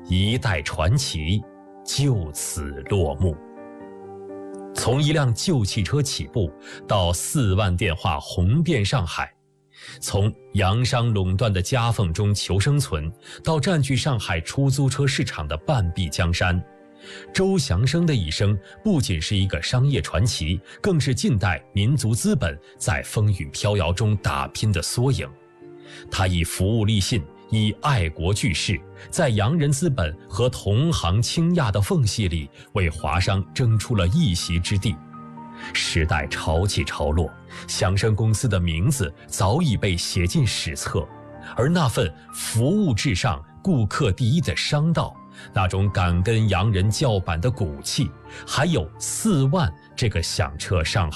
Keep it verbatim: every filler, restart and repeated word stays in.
一代传奇就此落幕。从一辆旧汽车起步，到四万电话红遍上海，从洋商垄断的夹缝中求生存，到占据上海出租车市场的半壁江山，周祥生的一生不仅是一个商业传奇，更是近代民族资本在风雨飘摇中打拼的缩影。他以服务立信，以爱国济世，在洋人资本和同行倾轧的缝隙里，为华商争出了一席之地。时代潮起潮落，祥生公司的名字早已被写进史册，而那份服务至上、顾客第一的商道，那种敢跟洋人叫板的骨气，还有四万这个响彻上海